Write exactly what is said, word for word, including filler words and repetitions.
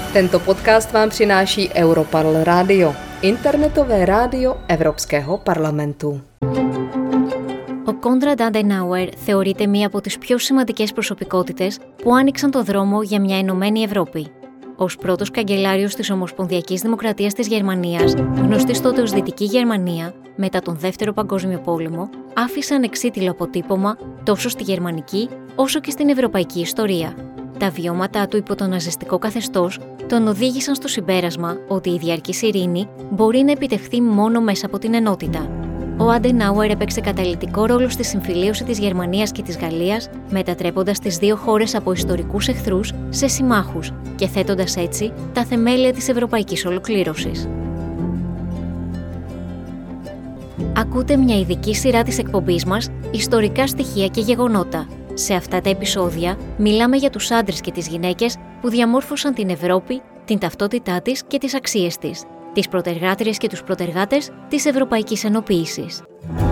Tento podcast vám přináší Europarl Radio, internetové rádio Evropského parlamentu. Ο Κόντραντ Αντενάουερ θεωρείται μία από τις πιο σημαντικές προσωπικότητες που άνοιξαν το δρόμο για μια ενωμένη Ευρώπη. Ως πρώτος καγκελάριος της Ομοσπονδιακής Δημοκρατίας της Γερμανίας, γνωστής τότε ως Δυτική Γερμανία, μετά τον Δεύτερο Παγκόσμιο Πόλεμο, άφησε ανεξίτηλο αποτύπωμα τόσο στη γερμανική όσο και στην ευρωπαϊκή ιστορία. Τα βιώματά του υπό το ναζιστικό καθεστώς τον οδήγησαν στο συμπέρασμα ότι η διαρκής ειρήνη μπορεί να επιτευχθεί μόνο μέσα από την ενότητα. Ο Αντενάουερ έπαιξε καταλυτικό ρόλο στη συμφιλίωση της Γερμανίας και της Γαλλίας, μετατρέποντας τις δύο χώρες από ιστορικούς εχθρούς σε συμμάχους και θέτοντας έτσι τα θεμέλια της ευρωπαϊκής ολοκλήρωσης. Ακούτε μια ειδική σειρά της εκπομπής μας «Ιστορικά στοιχεία και γεγονότα». Σε αυτά τα επεισόδια μιλάμε για τους άντρες και τις γυναίκες που διαμόρφωσαν την Ευρώπη, την ταυτότητά της και τις αξίες της, τις προτεργάτριες και τους προτεργάτες της Ευρωπαϊκής Ενοποίησης.